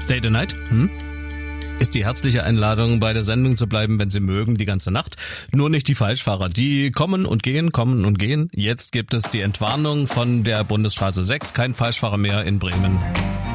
Stay the night? Ist die herzliche Einladung, bei der Sendung zu bleiben, wenn Sie mögen, die ganze Nacht. Nur nicht die Falschfahrer, die kommen und gehen, kommen und gehen. Jetzt gibt es die Entwarnung von der Bundesstraße 6, kein Falschfahrer mehr in Bremen.